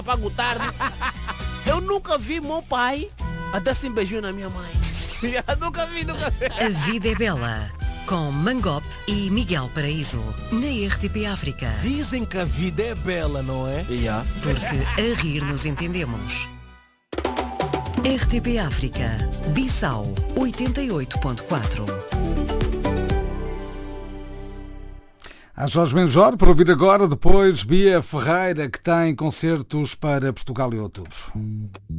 pago tarde. Eu nunca vi meu pai a dar assim beijinho na minha mãe. Nunca vi. A Vida é Bela, com Mangope e Miguel Paraíso, na RTP África. Dizem que a vida é bela, não é? Yeah. Porque a rir nos entendemos. RTP África, Bissau 88.4. A Jorge Benjor, para ouvir agora, depois Bia Ferreira, que tem concertos para Portugal em outubro.